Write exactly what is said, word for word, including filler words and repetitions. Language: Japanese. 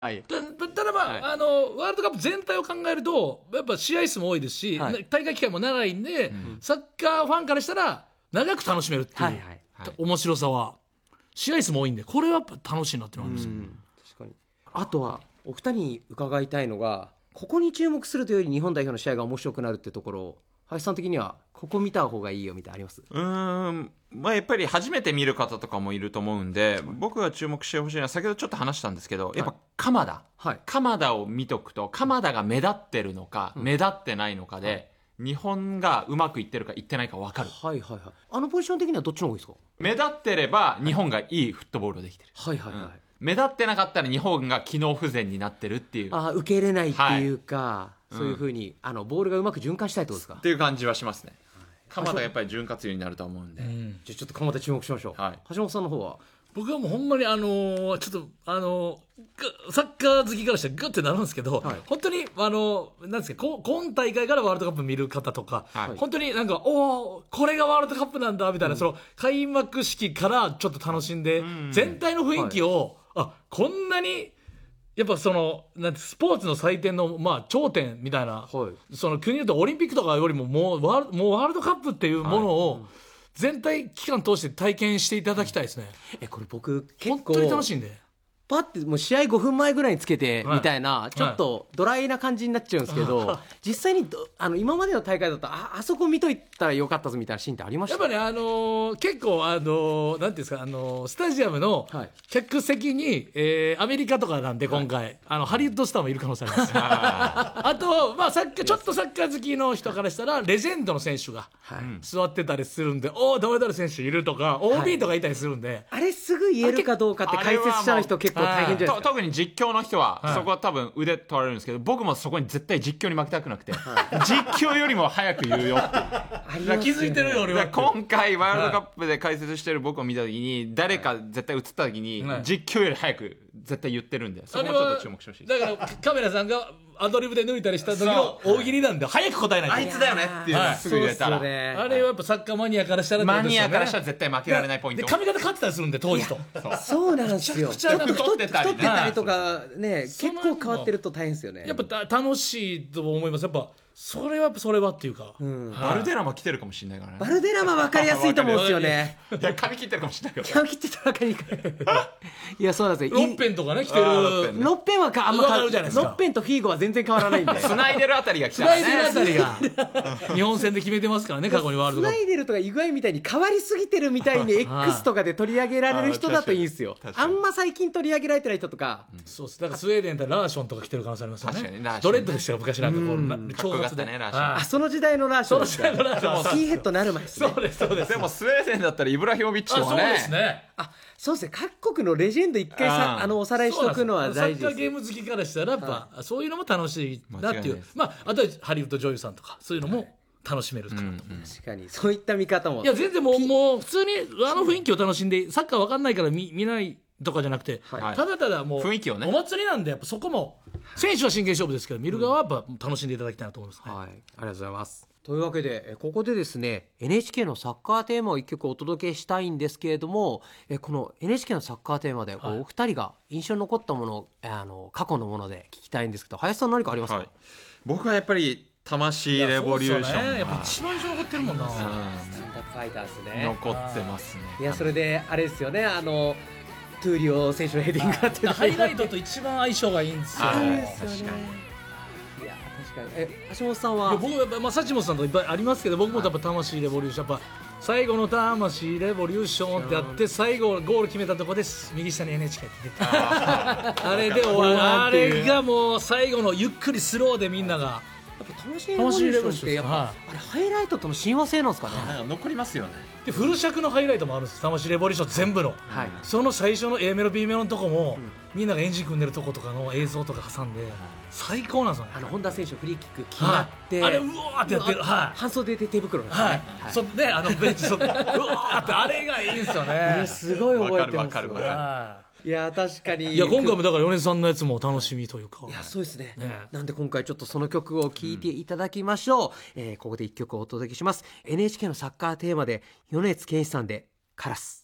はい、 た, ただまあ、はい、あのワールドカップ全体を考えるとやっぱ試合数も多いですし、はい、大会期間も長いんで、うん、サッカーファンからしたら長く楽しめるっていう、はいはいはい、面白さは試合数も多いんでこれはやっぱ楽しいなっていうのがありますよ、うん、 確かに。あとはお二人に伺いたいのがここに注目するというより日本代表の試合が面白くなるっていうところを林さん的にはここ見た方がいいよみたいなあります？ うーん、まあ、やっぱり初めて見る方とかもいると思うんで、はい、僕が注目してほしいのは先ほどちょっと話したんですけど、はい、やっぱ鎌田、はい、鎌田を見とくと鎌田が目立ってるのか、うん、目立ってないのかで、はい、日本がうまくいってるかいってないか分かる。 はいはいはい。あのポジション的にはどっちの方がいいですか？ 目立ってれば日本がいいフットボールができてる、 はいはいはい、うん、 目立ってなかったら日本が機能不全になってるっていう、 あ、受け入れないっていうか、はい、そういう風に、うん、あのボールがうまく循環したいってことですか？ っていう感じはしますね。鎌田がやっぱり潤滑油になると思うんで、うん、 じゃあちょっと鎌田注目しましょう、はい、橋本さんの方は？ 僕はもうほんまにあのー、ちょっとあのー、サッカー好きからしたらグッてなるんですけど、はい、本当にあのー、なんですか、今大会からワールドカップ見る方とか、はい、本当になんかおーこれがワールドカップなんだみたいな、うん、その開幕式からちょっと楽しんで、うん、全体の雰囲気を、はい、あこんなにやっぱそのなんてスポーツの祭典のまあ頂点みたいな、はい、その国で言うとオリンピックとかよりももうワール、もうワールドカップっていうものを、はい、うん、全体期間通して体験していただきたいですね。 えこれ僕結構本当に楽しいんでパッてもう試合ごふんまえぐらいにつけてみたいな、はい、ちょっとドライな感じになっちゃうんですけど、はい、実際にあの今までの大会だと あ, あそこ見といたらよかったぞみたいなシーンってありました？ やっぱね、あのー、結構、あのー、なんていうんですか、あのー、スタジアムの客席に、はい、えー、アメリカとかなんで今回、はい、あのハリウッドスターもいる可能性ありますあと、まあ、サッカーちょっとサッカー好きの人からしたらレジェンドの選手が座ってたりするんで、はい、おー誰々選手いるとか オービー とかいたりするんで、はい、 あれすぐ言えるかどうかって解説者の人結構大変じゃないですか？ 特に実況の人は、はい、そこは多分腕取られるんですけど、僕もそこに絶対実況に負けたくなくて、はい、実況よりも早く言うよって気づいてるよ俺は。 今回ワールドカップで解説してる僕を見た時に誰か絶対映った時に、はい、実況より早く絶対言ってるんで、そこもちょっと注目してほしいです。 だからカメラさんがアドリブで抜いたりした時の大喜利なんで早く答えないと、 あいつだよねっていうのをすぐ言えたら、はい、 ね、あれはやっぱサッカーマニアからしたら、ね、 マニアからしたら絶対負けられないポイントで、 髪型変わってたりするんで当時と。 そうそうなんですよ。 ちょっと太ってたり、ね、 太ってたりとかね、結構変わってると大変ですよね。 やっぱ楽しいと思います。やっぱそれはそれはっていうか、 うん、バルデラマ来てるかもしれないからね。 バルデラマ分かりやすいと思うんですよね。 いや髪切ってるかもしれないけど、 髪切ってたら分かりにくいいやそうなんですよ。 ロッペンとかね来てる。 ロッペンはあんま変わるじゃないですか。ロッペンとフィーゴは全然変わらないんでスナイデルあたりが来たらね、 スナイデルあたりが日本戦で決めてますからね、過去にワールドカップ。 スナイデルとかイグアインみたいに変わりすぎてるみたいに X とかで取り上げられる人だといいんですよ。 あ, あんま最近取り上げられてない人とか、うん、 そうです。だからスウェーデンだったらラーションとか来てる可能性ありますよね。ドレッドでしたよ昔、なんかこう長髪でね、ラーション。 あ、その時代のラーションですか。 その時代のラーションスキーヘッドなる前ですね。 そうですそうです。 でもスウェーデンだったらイブラヒモビッチとかね。 そうですね。 あ、そうですね。各国のレジェンド一回さあのおさらいしておくのは大事です。 サッカーゲーム好きからしたらやっぱ、はい、そういうのも楽しいなっていう、まああとはハリウッド女優さんとかそういうのも楽しめるかなと思います。 確かにそういった見方も。 いや全然もうもう普通にあの雰囲気を楽しんで、サッカーわかんないから 見, 見ないとかじゃなくて、はい、ただただもう雰囲気をね、 お祭りなんでやっぱそこも選手は真剣勝負ですけど見る側はやっぱ楽しんでいただきたいなと思います、ね。 はい、ありがとうございます。というわけでここでですね エヌエイチケー のサッカーテーマを一曲お届けしたいんですけれども、この エヌエイチケー のサッカーテーマでこうお二人が印象に残ったもの、あの過去のもので聞きたいんですけど、林さん何かありますか？はい、 僕はやっぱり魂レボリューションが、 ね、やっぱ一番印象残ってるもんな、うん、スタンダップファイターですね。 残ってますね。 いやそれであれですよね、あのトゥーリオ選手のヘディングがあってハイライトと一番相性がいいんですよ。 そうですよね。え橋本さんは？ 僕やっぱ、まあ、幸本さんといっぱいありますけど、僕もやっぱ魂レボリューション、やっぱ最後の魂レボリューションってやって最後ゴール決めたとこです右下に エヌエイチケー って出てあ, あれで終わるあれがもう最後のゆっくりスローでみんながやっぱ魂レボリューションってやっぱ、はい、あれハイライトとの親和性なんですかね。 はい、残りますよね。 でフル尺のハイライトもあるんです。魂レボリューション全部の、はい、その最初の A メロ B メロのとこも、うん、みんながエンジン組んでるとことかの映像とか挟んで、うん、最高なんですよね。 あの本田選手フリーキック決まって、 はい、あれうわーってやってる、はい、 半袖で手袋なんですね、はいはい、そであのベンチそうわーってあれがいいんですよね。 すごい覚えてます。わかるわかるわかる、 はい、 いや確かに。 いや今回もだから米津さんのやつも楽しみというか、 いやそうですね、ね。なんで今回ちょっとその曲を聴いていただきましょう、うん、えー、ここでいっきょくお届けします。 エヌエイチケー のサッカーテーマで米津玄師さんでカラス。